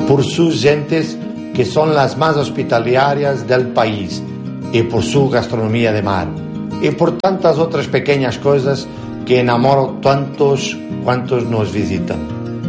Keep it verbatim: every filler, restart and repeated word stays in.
por sus gentes que son las más hospitalarias del país y por su gastronomía de mar y por tantas otras pequeñas cosas que enamoran tantos cuantos nos visitan.